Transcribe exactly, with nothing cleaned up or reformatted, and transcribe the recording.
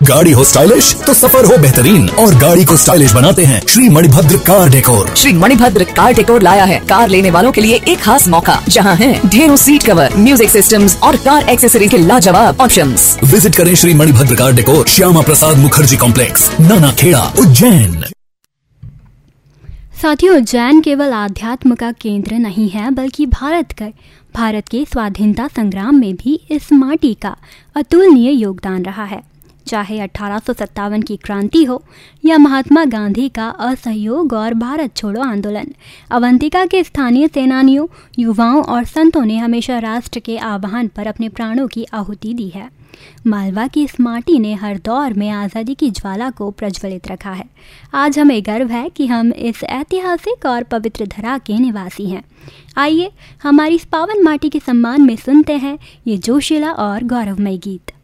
गाड़ी हो स्टाइलिश तो सफर हो बेहतरीन, और गाड़ी को स्टाइलिश बनाते हैं Shri Manibhadra car decor. Shri Manibhadra car decor लाया है कार लेने वालों के लिए एक खास मौका, जहां है ढेरों सीट कवर, म्यूजिक सिस्टम्स और कार एक्सेसरी के लाजवाब ऑप्शंस। विजिट करें Shri Manibhadra car decor, Shyama Prasad Mukherjee complex, नाना खेड़ा, उज्जैन। साथियों, उज्जैन केवल आध्यात्म का केंद्र नहीं है, बल्कि भारत का भारत के स्वाधीनता संग्राम में भी इस माटी का अतुलनीय योगदान रहा है। चाहे अठारह सौ सत्तावन की क्रांति हो या महात्मा गांधी का असहयोग और भारत छोड़ो आंदोलन, अवंतिका के स्थानीय सेनानियों, युवाओं और संतों ने हमेशा राष्ट्र के आह्वान पर अपने प्राणों की आहुति दी है। मालवा की इस माटी ने हर दौर में आज़ादी की ज्वाला को प्रज्वलित रखा है। आज हमें गर्व है कि हम इस ऐतिहासिक और पवित्र धरा के निवासी हैं। आइए हमारी इस पावन माटी के सम्मान में सुनते हैं ये जोशीला और गौरवमय गीत।